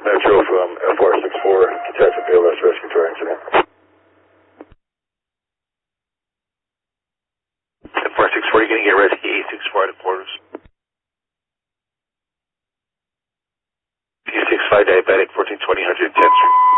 Metro from FR64, Detective BLS Rescue Tour Incident. FR64, you're going to get rescue 864 at the quarters. 265 diabetic, 1420 110th Street.